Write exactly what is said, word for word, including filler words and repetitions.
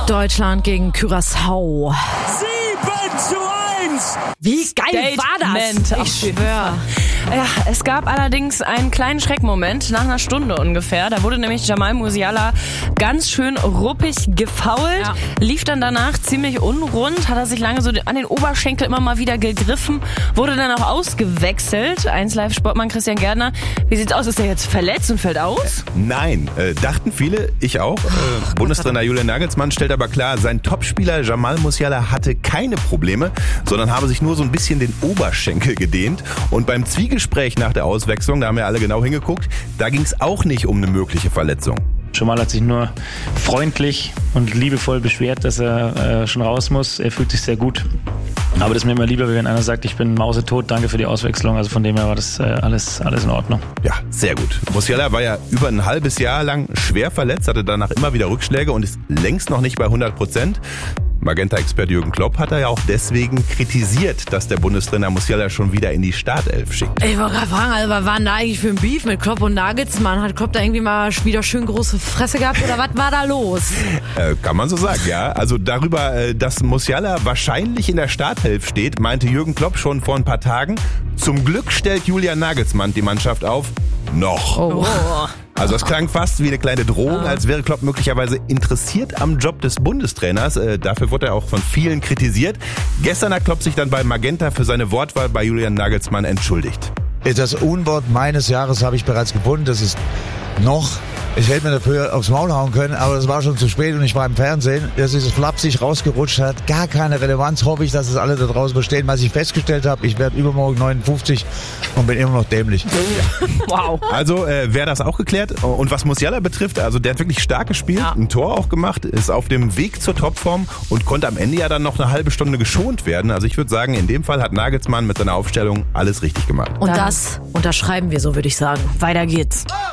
Deutschland gegen Curaçao. sieben zu eins! Wie geil war das? Ich schwöre. Ja, es gab allerdings einen kleinen Schreckmoment nach einer Stunde ungefähr. Da wurde nämlich Jamal Musiala ganz schön ruppig gefoult, ja. Lief dann danach ziemlich unrund, hat er sich lange so an den Oberschenkel immer mal wieder gegriffen, wurde dann auch ausgewechselt. eins Live Sportmann Christian Gärtner, wie sieht's aus? Ist er jetzt verletzt und fällt aus? Nein, äh, dachten viele, ich auch. Äh, Bundestrainer Julian Nagelsmann stellt aber klar, sein Topspieler Jamal Musiala hatte keine Probleme, sondern habe sich nur so ein bisschen den Oberschenkel gedehnt. Und beim Zwiegespräch nach der Auswechslung, da haben wir alle genau hingeguckt, da ging es auch nicht um eine mögliche Verletzung. Jamal hat sich nur freundlich und liebevoll beschwert, dass er äh, schon raus muss. Er fühlt sich sehr gut. Aber das ist mir immer lieber, wenn einer sagt, ich bin mausetot, danke für die Auswechslung. Also von dem her war das äh, alles, alles in Ordnung. Ja, sehr gut. Musiala war ja über ein halbes Jahr lang schwer verletzt, hatte danach immer wieder Rückschläge und ist längst noch nicht bei hundert Prozent. Magenta-Experte Jürgen Klopp hat er ja auch deswegen kritisiert, dass der Bundestrainer Musiala schon wieder in die Startelf schickt. Ich wollte gerade fragen, also, was war denn da eigentlich für ein Beef mit Klopp und Nagelsmann? Hat Klopp da irgendwie mal wieder schön große Fresse gehabt oder was war da los? Äh, kann man so sagen, ja. Also darüber, dass Musiala wahrscheinlich in der Startelf steht, meinte Jürgen Klopp schon vor ein paar Tagen. Zum Glück stellt Julian Nagelsmann die Mannschaft auf. Noch. Oh. Also es klang fast wie eine kleine Drohung, als wäre Klopp möglicherweise interessiert am Job des Bundestrainers. Äh, dafür wurde er auch von vielen kritisiert. Gestern hat Klopp sich dann bei Magenta für seine Wortwahl bei Julian Nagelsmann entschuldigt. Das Unwort meines Jahres habe ich bereits gefunden. Das ist noch. Ich hätte mir dafür aufs Maul hauen können, aber es war schon zu spät und ich war im Fernsehen. Dass dieses flapsig rausgerutscht hat, gar keine Relevanz. Hoffe ich, dass es alle da draußen verstehen. Was ich festgestellt habe, ich werde übermorgen neunundfünfzig und bin immer noch dämlich. Ja. Wow. Also äh, wäre das auch geklärt. Und was Musiala betrifft, also der hat wirklich stark gespielt, ja. Ein Tor auch gemacht, ist auf dem Weg zur Topform und konnte am Ende ja dann noch eine halbe Stunde geschont werden. Also ich würde sagen, in dem Fall hat Nagelsmann mit seiner Aufstellung alles richtig gemacht. Und das unterschreiben wir so, würde ich sagen. Weiter geht's.